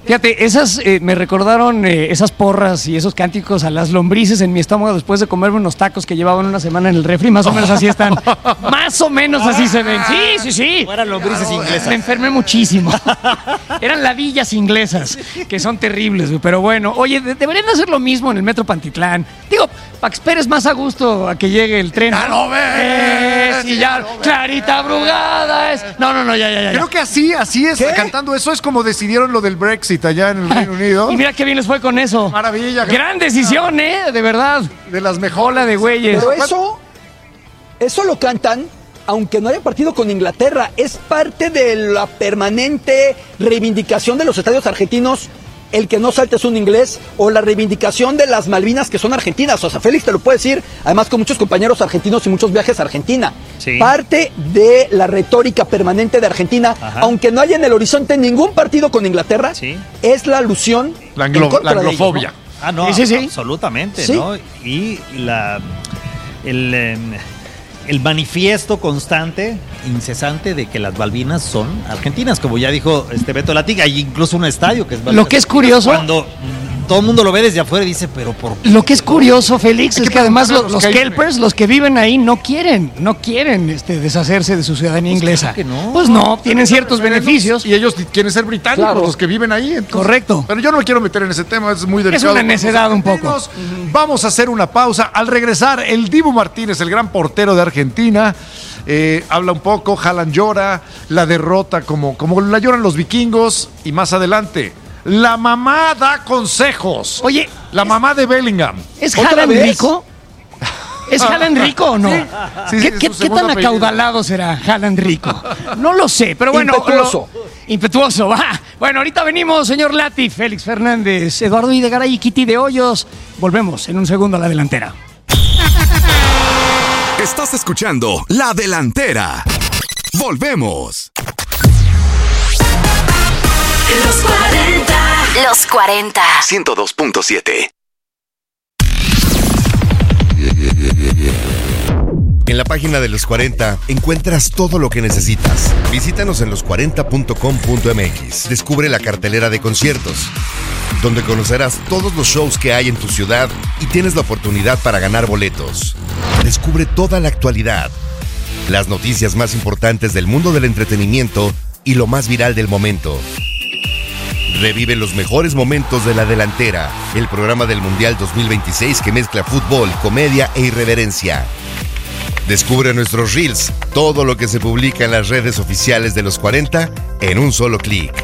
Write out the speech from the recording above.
Fíjate, esas me recordaron esas porras y esos cánticos a las lombrices en mi estómago después de comerme unos tacos que llevaban una semana en el refri. Más o menos así están. Más o menos así se ven. Sí. No eran lombrices inglesas. Me enfermé muchísimo. Eran ladillas inglesas, que son terribles, pero bueno. Oye, deberían hacer lo mismo en el Metro Pantitlán. Digo, para que esperes más a gusto a que llegue el tren. ¡Ya lo ves! Y ya, Clarita Brugada es... No, ya. Creo que así es, cantando eso es como decidieron lo del Brexit allá en el Reino Unido. Y mira qué bien les fue con eso. Maravilla. Gran decisión, de verdad. De las mejores. Hola de güeyes. Pero eso lo cantan aunque no haya partido con Inglaterra. Es parte de la permanente reivindicación de los estadios argentinos. El que no saltes un inglés, o la reivindicación de las Malvinas que son argentinas. O sea, Félix te lo puede decir, además con muchos compañeros argentinos y muchos viajes a Argentina. Sí. Parte de la retórica permanente de Argentina, aunque no haya en el horizonte ningún partido con Inglaterra, es la alusión la anglofobia. ¿No? Sí. Absolutamente, ¿no? Y el manifiesto constante, incesante de que las Malvinas son argentinas, como ya dijo Beto Latiga. Hay incluso un estadio que es Lo que es curioso, cuando todo el mundo lo ve desde afuera y dice, pero ¿por qué? Lo que es curioso, Félix, es que además los kelpers, los que viven ahí, no quieren deshacerse de su ciudadanía inglesa. Claro que no. Pues no, tienen ciertos beneficios. Y ellos quieren ser británicos, los que viven ahí. Entonces, correcto. Pero yo no me quiero meter en ese tema, es muy delicado. Es una necedad un poco. Vamos a hacer una pausa. Al regresar, el Dibu Martínez, el gran portero de Argentina, habla un poco, Haaland llora, la derrota como la lloran los vikingos, y más adelante, la mamá da consejos. Oye, la mamá de Bellingham. ¿Es Haaland rico? ¿Es Haaland rico o no? Sí, ¿Qué tan acaudalado será Haaland rico? No lo sé, pero bueno. Impetuoso, va. Bueno, ahorita venimos, señor Lati, Félix Fernández, Eduardo Videgaray y Kitty de Hoyos. Volvemos en un segundo a la delantera. Estás escuchando La Delantera. Volvemos. Los 40. 102.7. En la página de Los 40 encuentras todo lo que necesitas. Visítanos en los40.com.mx. Descubre la cartelera de conciertos, donde conocerás todos los shows que hay en tu ciudad y tienes la oportunidad para ganar boletos. Descubre toda la actualidad, las noticias más importantes del mundo del entretenimiento y lo más viral del momento. Revive los mejores momentos de La Delantera, el programa del Mundial 2026 que mezcla fútbol, comedia e irreverencia. Descubre nuestros reels, todo lo que se publica en las redes oficiales de Los 40 en un solo clic.